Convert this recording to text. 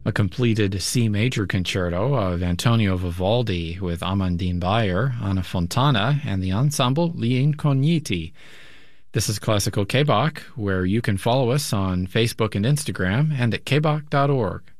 a completed C major concerto of Antonio Vivaldi with Amandine Bayer, Anna Fontana, and the ensemble Gli Incogniti. This is Classical K-Bach, where you can follow us on Facebook and Instagram and at kbach.org.